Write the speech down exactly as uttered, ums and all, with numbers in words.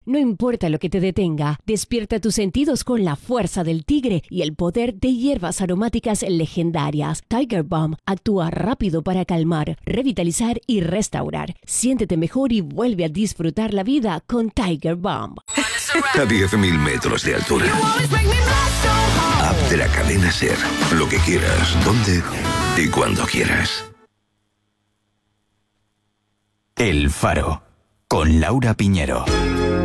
No importa lo que te detenga, despierta tus sentidos con la fuerza del tigre y el poder de hierbas aromáticas legendarias. Tiger Balm actúa rápido para calmar, revitalizar y restaurar. Siéntete mejor y vuelve a disfrutar la vida con Tiger Balm. A diez mil metros de altura. App de la cadena SER. Lo que quieras, donde y cuando quieras. El Faro, con Laura Piñero.